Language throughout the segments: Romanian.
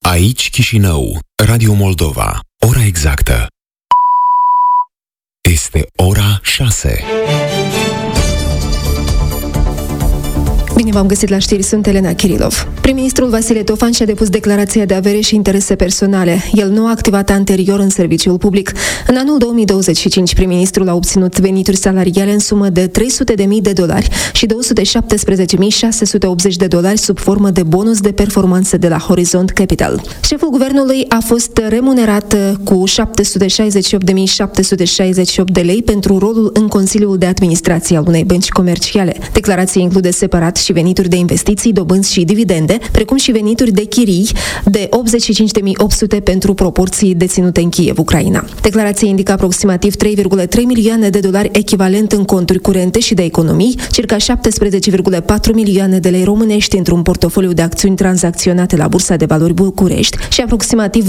Aici Chișinău, Radio Moldova. Ora exactă este ora 6. Bine v-am găsit la știri, sunt Elena Kirilov. Prim-ministrul Vasile Tofan și-a depus declarația de avere și interese personale. El nu a activat anterior în serviciul public. În anul 2025, prim-ministrul a obținut venituri salariale în sumă de $300.000 și $217.680 sub formă de bonus de performanță de la Horizont Capital. Șeful guvernului a fost remunerat cu $768.768 de lei pentru rolul în Consiliul de Administrație al unei bănci comerciale. Declarația include separat și venituri de investiții, dobânzi și dividende, precum și venituri de chirii de $85.800 pentru proporții deținute în Kiev, Ucraina. Declarația indică aproximativ $3,3 milioane echivalent în conturi curente și de economii, circa 17,4 milioane de lei românești într-un portofoliu de acțiuni tranzacționate la Bursa de Valori București și aproximativ $2,1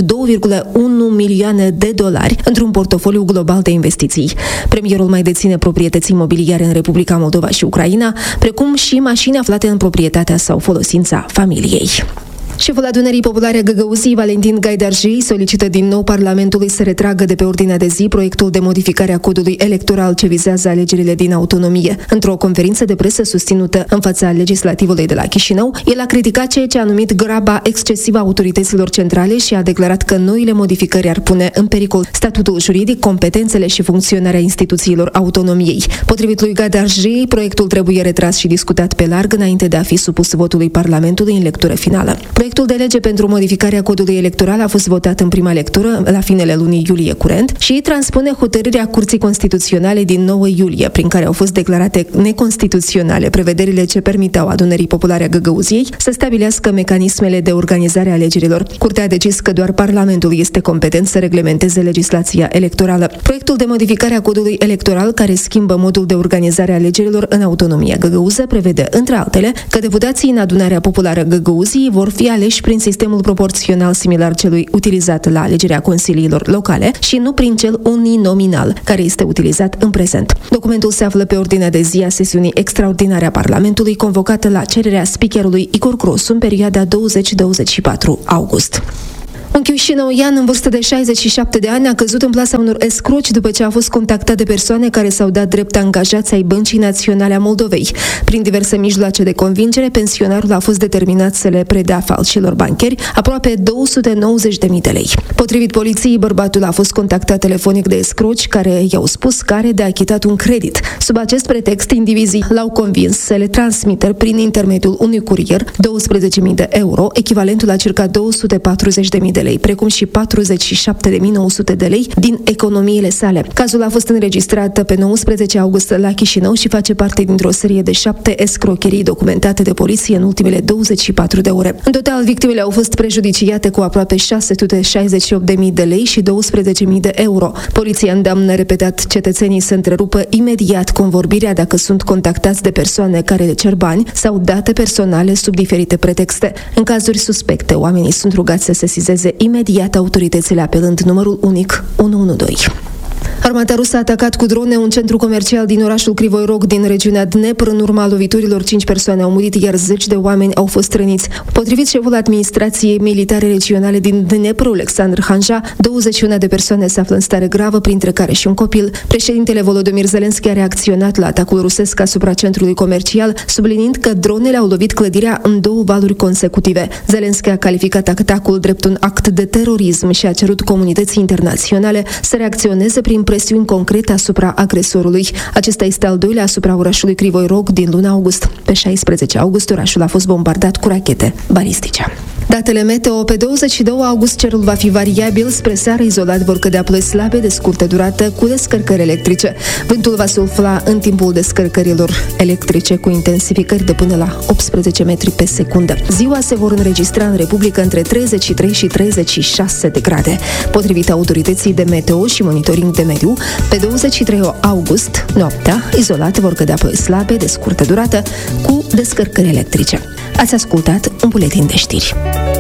milioane într-un portofoliu global de investiții. Premierul mai deține proprietăți imobiliare în Republica Moldova și Ucraina, precum și mașini aflate în proprietatea sau folosința familiei. Șeful Adunării Populare a Găgăuziei, Valentin Gaidarjei, solicită din nou Parlamentului să retragă de pe ordinea de zi proiectul de modificare a codului electoral ce vizează alegerile din autonomie. Într-o conferință de presă susținută în fața legislativului de la Chișinău, el a criticat ceea ce a numit graba excesivă a autorităților centrale și a declarat că noile modificări ar pune în pericol statutul juridic, competențele și funcționarea instituțiilor autonomiei. Potrivit lui Gaidarjei, proiectul trebuie retras și discutat pe larg înainte de a fi supus votului Parlamentului în lectură finală. Proiectul de lege pentru modificarea codului electoral a fost votat în prima lectură la finele lunii iulie curent și transpune hotărârea Curții Constituționale din 9 iulie, prin care au fost declarate neconstituționale prevederile ce permiteau Adunării Populare a Găgăuziei să stabilească mecanismele de organizare a alegerilor. Curtea a decis că doar Parlamentul este competent să reglementeze legislația electorală. Proiectul de modificare a codului electoral, care schimbă modul de organizare a alegerilor în autonomia găgăuză, prevede, între altele, că deputații în Adunarea Populară a Găgăuziei vor fi aleși prin sistemul proporțional similar celui utilizat la alegerea consiliilor locale și nu prin cel uninominal, care este utilizat în prezent. Documentul se află pe ordinea de zi a sesiunii extraordinare a Parlamentului, convocată la cererea speakerului Igor Grosu în perioada 20-24 august. Un chișinăuian în vârstă de 67 de ani a căzut în plasa unor escroci după ce a fost contactat de persoane care s-au dat drept angajați ai Băncii Naționale a Moldovei. Prin diverse mijloace de convingere, pensionarul a fost determinat să le predea falșilor bancheri aproape $290.000 de lei. Potrivit poliției, bărbatul a fost contactat telefonic de escroci care i-au spus că are de achitat un credit. Sub acest pretext, indivizii l-au convins să le transmită prin intermediul unui curier €12.000, echivalentul la circa $240.000 de lei, precum și $47.900 de lei din economiile sale. Cazul a fost înregistrat pe 19 august la Chișinău și face parte dintr-o serie de 7 escrocherii documentate de poliție în ultimele 24 de ore. În total, victimele au fost prejudiciate cu aproape $668.000 de lei și €12.000. Poliția îndeamnă repetat cetățenii să întrerupă imediat convorbirea dacă sunt contactați de persoane care le cer bani sau date personale sub diferite pretexte. În cazuri suspecte, oamenii sunt rugați să sesizeze imediat autoritățile apelând numărul unic 112. Armata rusă a atacat cu drone un centru comercial din orașul Crivoi Rog din regiunea Dnepr. În urma loviturilor, 5 persoane au murit, iar 10 de oameni au fost răniți. Potrivit șeful administrației militare regionale din Dnepr, Alexandru Hanja, 21 de persoane se află în stare gravă, printre care și un copil. Președintele Volodymyr Zelensky a reacționat la atacul rusesc asupra centrului comercial, subliniind că dronele au lovit clădirea în 2 valuri consecutive. Zelensky a calificat atacul drept un act de terorism și a cerut comunității internaționale să reacționeze prin presiuni concrete asupra agresorului. Acesta este al doilea asupra orașului Crivoi Rog din luna august. Pe 16 august, orașul a fost bombardat cu rachete balistice. Datele meteo: pe 22 august cerul va fi variabil, spre seară izolat vor cădea ploi slabe de scurtă durată cu descărcări electrice. Vântul va sufla în timpul descărcărilor electrice cu intensificări de până la 18 metri pe secundă. Ziua se vor înregistra în Republică între 33 și 36 de grade. Potrivit autorității de meteo și monitoring de mediu, pe 23 august, noaptea, izolat vor cădea ploi slabe de scurtă durată cu descărcări electrice. Ați ascultat un buletin de știri.